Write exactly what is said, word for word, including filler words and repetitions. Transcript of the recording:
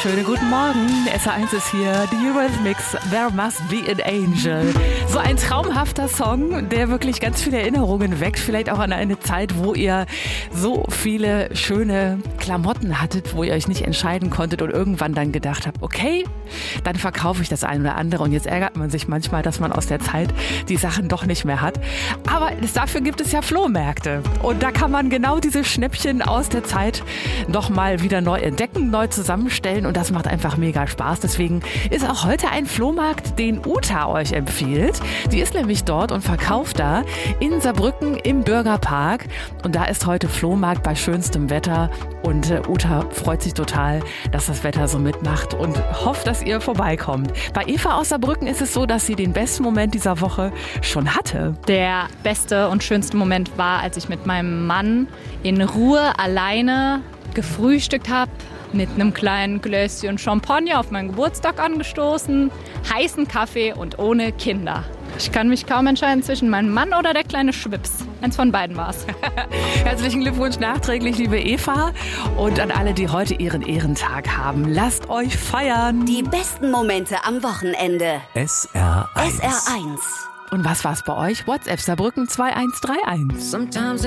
wunderschönen guten Morgen. S R eins ist hier, die Eurythmics, There Must Be an Angel. So ein traumhafter Song, der wirklich ganz viele Erinnerungen weckt. Vielleicht auch an eine Zeit, wo ihr so viele schöne Klamotten hattet, wo ihr euch nicht entscheiden konntet und irgendwann dann gedacht habt, okay, dann verkaufe ich das ein oder andere. Und jetzt ärgert man sich manchmal, dass man aus der Zeit die Sachen doch nicht mehr hat. Aber dafür gibt es ja Flohmärkte. Und da kann man genau diese Schnäppchen aus der Zeit noch mal wieder neu entdecken, neu zusammenstellen und das macht einfach mega Spaß. Deswegen ist auch heute ein Flohmarkt, den Uta euch empfiehlt. Die ist nämlich dort und verkauft da in Saarbrücken im Bürgerpark und da ist heute Flohmarkt bei schönstem Wetter und äh, Uta freut sich total, dass das Wetter so mitmacht und hofft, dass ihr vorbeikommt. Bei Eva aus Saarbrücken ist es so, dass sie den besten Moment dieser Woche schon hatte. Der beste und schönste Moment war, als ich mit meinem Mann in Ruhe alleine gefrühstückt habe, mit einem kleinen Gläschen Champagner auf meinen Geburtstag angestoßen, heißen Kaffee und ohne Kinder. Ich kann mich kaum entscheiden zwischen meinem Mann oder der kleine Schwips. Eins von beiden war's. Herzlichen Glückwunsch nachträglich, liebe Eva. Und an alle, die heute ihren Ehrentag haben, lasst euch feiern. Die besten Momente am Wochenende. S R eins. S R eins. Und was war's bei euch? WhatsApp Saarbrücken zwei eins drei eins.